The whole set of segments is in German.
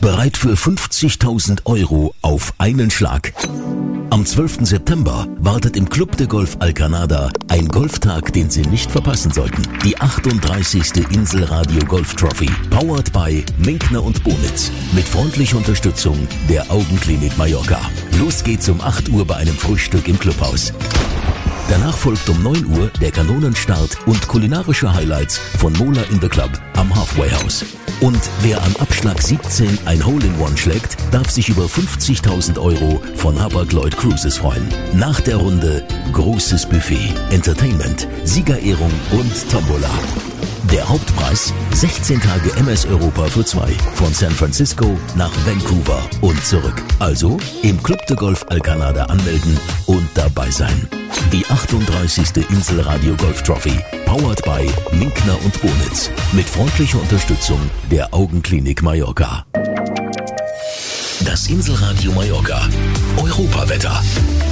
Bereit für 50.000 € auf einen Schlag. Am 12. September wartet im Club de Golf Alcanada ein Golftag, den Sie nicht verpassen sollten. Die 38. Inselradio Golf Trophy, powered by Minkner und Bonitz, mit freundlicher Unterstützung der Augenklinik Mallorca. Los geht's um 8 Uhr bei einem Frühstück im Clubhaus. Danach folgt um 9 Uhr der Kanonenstart und kulinarische Highlights von Mola in the Club am Halfway House. Und wer am Abschlag 17 ein Hole-in-One schlägt, darf sich über 50.000 € von Hapag-Lloyd Cruises freuen. Nach der Runde großes Buffet, Entertainment, Siegerehrung und Tombola. Der Hauptpreis 16 Tage MS Europa für 2 von San Francisco nach Vancouver und zurück. Also im Club de Golf Alcanada anmelden und dabei sein. Die 38. Inselradio Golf Trophy, powered by Minkner und Bonitz, mit freundlicher Unterstützung der Augenklinik Mallorca. Das Inselradio Mallorca Europawetter.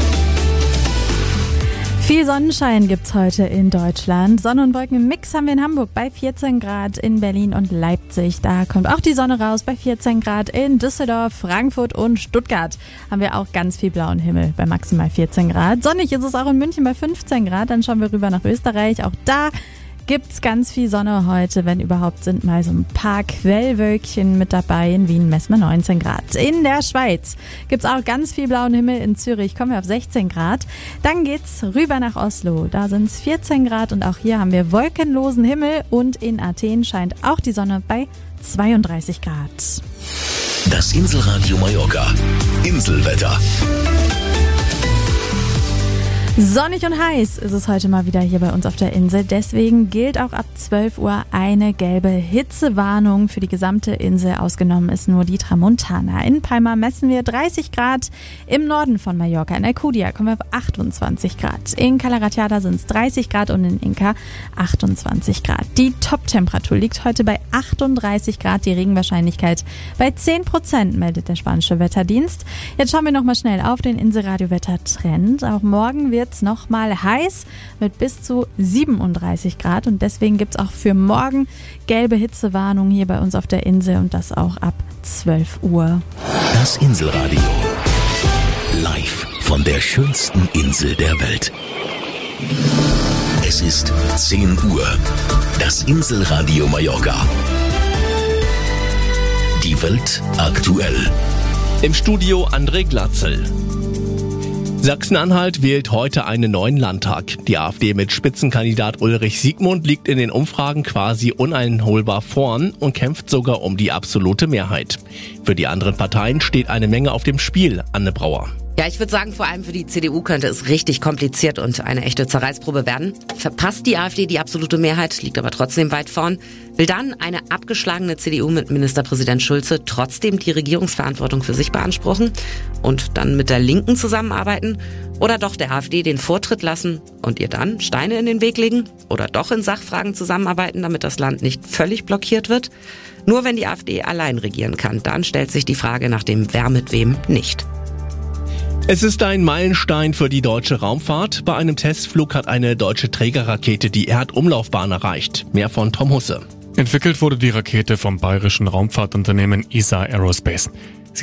Viel Sonnenschein gibt's heute in Deutschland. Sonne und Wolken im Mix haben wir in Hamburg bei 14 Grad, in Berlin und Leipzig. Da kommt auch die Sonne raus bei 14 Grad. In Düsseldorf, Frankfurt und Stuttgart haben wir auch ganz viel blauen Himmel bei maximal 14 Grad. Sonnig ist es auch in München bei 15 Grad. Dann schauen wir rüber nach Österreich. Auch da gibt's ganz viel Sonne heute, wenn überhaupt sind mal so ein paar Quellwölkchen mit dabei. In Wien messen wir 19 Grad. In der Schweiz gibt's auch ganz viel blauen Himmel. In Zürich kommen wir auf 16 Grad. Dann geht's rüber nach Oslo. Da sind's 14 Grad und auch hier haben wir wolkenlosen Himmel. Und in Athen scheint auch die Sonne bei 32 Grad. Das Inselradio Mallorca Inselwetter. Sonnig und heiß ist es heute mal wieder hier bei uns auf der Insel. Deswegen gilt auch ab 12 Uhr eine gelbe Hitzewarnung für die gesamte Insel. Ausgenommen ist nur die Tramontana. In Palma messen wir 30 Grad. Im Norden von Mallorca, in Alcudia, kommen wir auf 28 Grad. In Cala Ratjada sind es 30 Grad und in Inca 28 Grad. Die Top-Temperatur liegt heute bei 38 Grad. Die Regenwahrscheinlichkeit bei 10%, meldet der spanische Wetterdienst. Jetzt schauen wir nochmal schnell auf den Inselradio-Wetter-Trend. Auch morgen wird es nochmal heiß mit bis zu 37 Grad und deswegen gibt es auch für morgen gelbe Hitzewarnung hier bei uns auf der Insel und das auch ab 12 Uhr. Das Inselradio. Live von der schönsten Insel der Welt. Es ist 10 Uhr. Das Inselradio Mallorca. Die Welt aktuell. Im Studio André Glatzel. Sachsen-Anhalt wählt heute einen neuen Landtag. Die AfD mit Spitzenkandidat Ulrich Siegmund liegt in den Umfragen quasi uneinholbar vorn und kämpft sogar um die absolute Mehrheit. Für die anderen Parteien steht eine Menge auf dem Spiel, Anne Brauer. Ja, ich würde sagen, vor allem für die CDU könnte es richtig kompliziert und eine echte Zerreißprobe werden. Verpasst die AfD die absolute Mehrheit, liegt aber trotzdem weit vorn, will dann eine abgeschlagene CDU mit Ministerpräsident Schulze trotzdem die Regierungsverantwortung für sich beanspruchen und dann mit der Linken zusammenarbeiten oder doch der AfD den Vortritt lassen und ihr dann Steine in den Weg legen oder doch in Sachfragen zusammenarbeiten, damit das Land nicht völlig blockiert wird. Nur wenn die AfD allein regieren kann, dann stellt sich die Frage nach dem Wer mit wem nicht. Es ist ein Meilenstein für die deutsche Raumfahrt. Bei einem Testflug hat eine deutsche Trägerrakete die Erdumlaufbahn erreicht. Mehr von Tom Husse. Entwickelt wurde die Rakete vom bayerischen Raumfahrtunternehmen ESA Aerospace.